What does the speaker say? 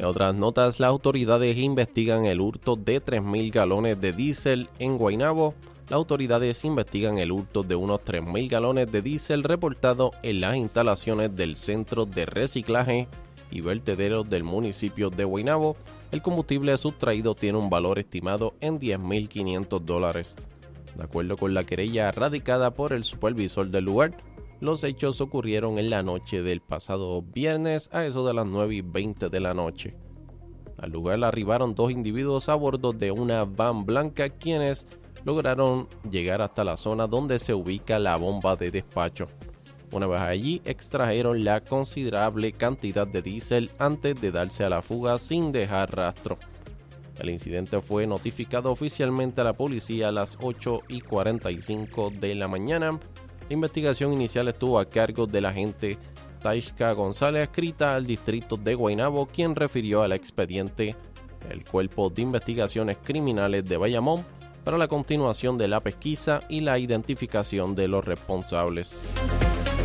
En otras notas, las autoridades investigan el hurto de 3,000 galones de diésel en Guaynabo. Las autoridades investigan el hurto de unos 3,000 galones de diésel reportado en las instalaciones del Centro de Reciclaje y Vertederos del municipio de Guaynabo. El combustible sustraído tiene un valor estimado en $10,500. De acuerdo con la querella radicada por el supervisor del lugar, los hechos ocurrieron en la noche del pasado viernes a eso de las 9:20 de la noche. Al lugar arribaron 2 individuos a bordo de una van blanca quienes lograron llegar hasta la zona donde se ubica la bomba de despacho. Una vez allí, extrajeron la considerable cantidad de diésel antes de darse a la fuga sin dejar rastro. El incidente fue notificado oficialmente a la policía a las 8:45 de la mañana. La investigación inicial estuvo a cargo del agente Taishka González, adscrita al distrito de Guaynabo, quien refirió al expediente el Cuerpo de Investigaciones Criminales de Bayamón para la continuación de la pesquisa y la identificación de los responsables.